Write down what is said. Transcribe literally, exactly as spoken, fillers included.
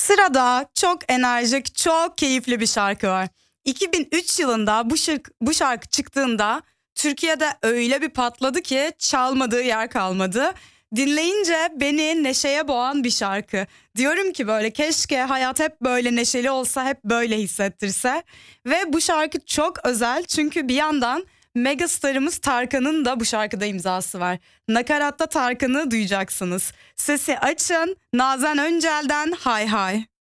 Sırada çok enerjik, çok keyifli bir şarkı var. iki bin üç yılında bu şarkı, bu şarkı çıktığında Türkiye'de öyle bir patladı ki çalmadığı yer kalmadı. Dinleyince beni neşeye boğan bir şarkı. Diyorum ki böyle keşke hayat hep böyle neşeli olsa, hep böyle hissettirse. Ve bu şarkı çok özel çünkü bir yandan megastarımız Tarkan'ın da bu şarkıda imzası var. Nakaratta Tarkan'ı duyacaksınız. Sesi açın, Nazan Öncel'den Hay Hay.